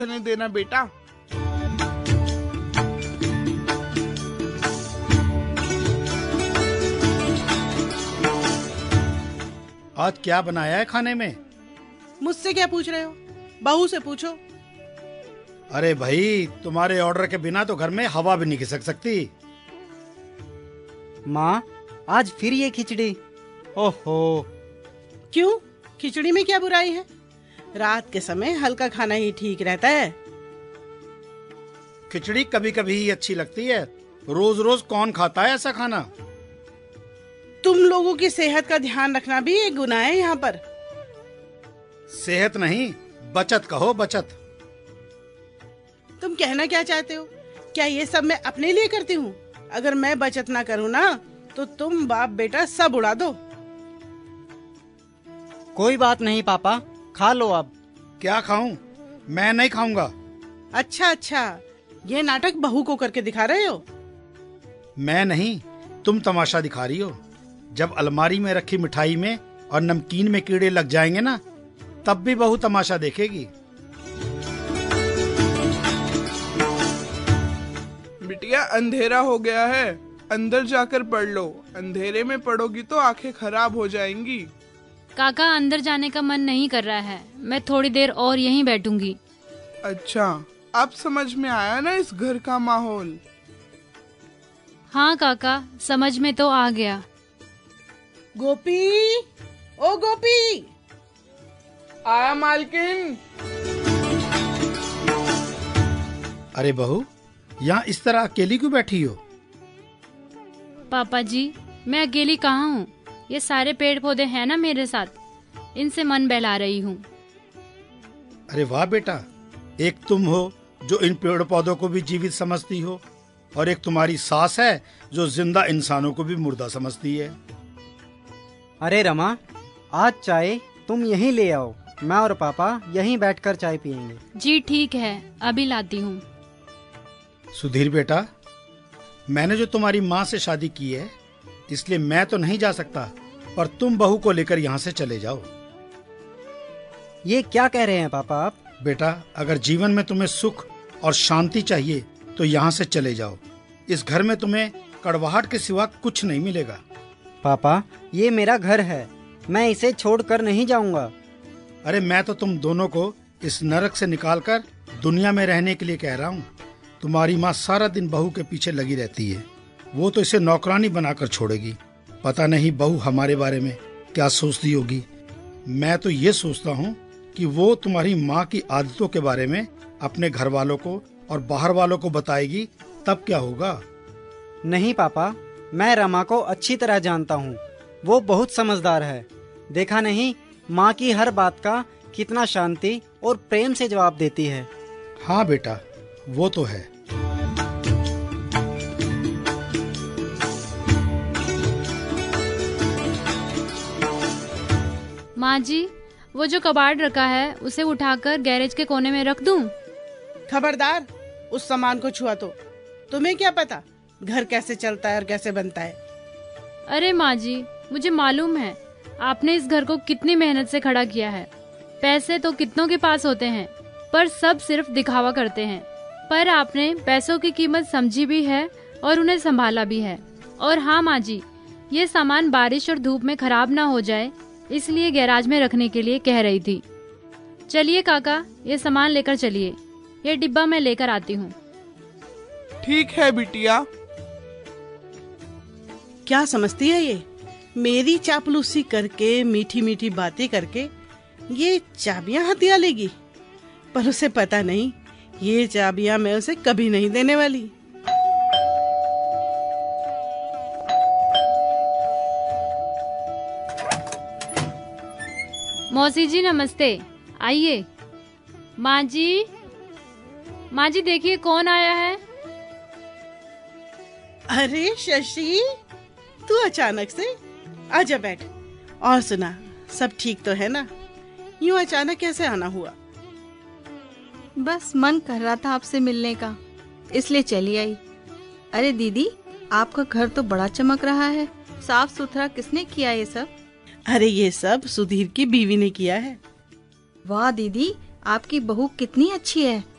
करने देना बेटा। आज क्या बनाया है खाने में? मुझसे क्या पूछ रहे हो? बहू से पूछो। अरे भाई, तुम्हारे ऑर्डर के बिना तो घर में हवा भी नहीं खिसक सकती। माँ, आज फिर ये खिचड़ी। ओहो। क्यों? खिचड़ी में क्या बुराई है? रात के समय हल्का खाना ही ठीक रहता है। खिचड़ी कभी कभी ही अच्छी लगती है, रोज रोज कौन खाता है ऐसा खाना? तुम लोगों की सेहत का ध्यान रखना भी एक गुनाह है यहाँ पर। सेहत नहीं, बचत कहो, बचत। तुम कहना क्या चाहते हो? क्या ये सब मैं अपने लिए करती हूँ? अगर मैं बचत ना करूँ ना तो तुम बाप बेटा सब उड़ा दो। कोई बात नहीं पापा, खा लो अब। क्या खाऊं? मैं नहीं खाऊंगा। अच्छा, ये नाटक बहू को करके दिखा रहे हो? मैं नहीं, तुम तमाशा दिखा रही हो। जब अलमारी में रखी मिठाई में और नमकीन में कीड़े लग जाएंगे ना, तब भी बहू तमाशा देखेगी। बिटिया, अंधेरा हो गया है, अंदर जाकर पढ़ लो। अंधेरे में पढ़ोगी तो आंखें खराब हो जाएंगी। काका, अंदर जाने का मन नहीं कर रहा है, मैं थोड़ी देर और यहीं बैठूंगी। अच्छा, अब समझ में आया ना इस घर का माहौल? हाँ काका, समझ में तो आ गया। गोपी, ओ गोपी। आया मालकिन। अरे बहू, यहाँ इस तरह अकेली क्यों बैठी हो? पापा जी, मैं अकेली कहाँ हूँ? ये सारे पेड़ पौधे हैं ना मेरे साथ, इनसे मन बहला रही हूँ। अरे वाह बेटा, एक तुम हो जो इन पेड़ पौधों को भी जीवित समझती हो, और एक तुम्हारी सास है जो जिंदा इंसानों को भी मुर्दा समझती है। अरे रमा, आज चाय तुम यहीं ले आओ, मैं और पापा यहीं बैठकर चाय पियेंगे। जी ठीक है, अभी लाती हूँ। सुधीर बेटा, मैंने जो तुम्हारी माँ से शादी की है, इसलिए मैं तो नहीं जा सकता, पर तुम बहू को लेकर यहाँ से चले जाओ। ये क्या कह रहे हैं पापा आप? बेटा, अगर जीवन में तुम्हें सुख और शांति चाहिए तो यहाँ से चले जाओ। इस घर में तुम्हें कड़वाहट के सिवा कुछ नहीं मिलेगा। पापा, ये मेरा घर है, मैं इसे छोड़कर नहीं जाऊंगा। अरे मैं तो तुम दोनों को इस नरक से निकालकर दुनिया में रहने के लिए कह रहा हूँ। तुम्हारी माँ सारा दिन बहू के पीछे लगी रहती है, वो तो इसे नौकरानी बनाकर छोड़ेगी। पता नहीं बहू हमारे बारे में क्या सोचती होगी। मैं तो ये सोचता हूँ कि वो तुम्हारी माँ की आदतों के बारे में अपने घर वालों को और बाहर वालों को बताएगी, तब क्या होगा? नहीं पापा, मैं रमा को अच्छी तरह जानता हूँ, वो बहुत समझदार है। देखा नहीं, माँ की हर बात का कितना शांति और प्रेम से जवाब देती है। हाँ बेटा, वो तो है। माँ जी, वो जो कबाड़ रखा है उसे उठाकर गैरेज के कोने में रख दूं? खबरदार, उस सामान को छुआ तो। तुम्हें क्या पता घर कैसे चलता है और कैसे बनता है? अरे माँ जी, मुझे मालूम है आपने इस घर को कितनी मेहनत से खड़ा किया है। पैसे तो कितनों के पास होते हैं, पर सब सिर्फ दिखावा करते हैं। पर आपने पैसों की कीमत समझी भी है और उन्हें संभाला भी है। और हाँ माँ जी, ये सामान बारिश और धूप में खराब ना हो जाए, इसलिए गैराज में रखने के लिए कह रही थी। चलिए काका, ये सामान लेकर चलिए, ये डिब्बा मैं लेकर आती हूँ। ठीक है बिटिया। क्या समझती है ये? मेरी चापलूसी करके, मीठी मीठी बातें करके ये चाबियां हथिया लेगी, पर उसे पता नहीं ये चाबियां मैं उसे कभी नहीं देने वाली। मौसी जी नमस्ते, आइए। माँ जी, माँ जी देखिए कौन आया है। अरे शशि, तू अचानक से? आजा बैठ। और सुना, सब ठीक तो है ना? यूं अचानक कैसे आना हुआ? बस मन कर रहा था आपसे मिलने का, इसलिए चली आई। अरे दीदी, आपका घर तो बड़ा चमक रहा है, साफ सुथरा किसने किया ये सब? अरे ये सब सुधीर की बीवी ने किया है। वाह दीदी, आपकी बहू कितनी अच्छी है।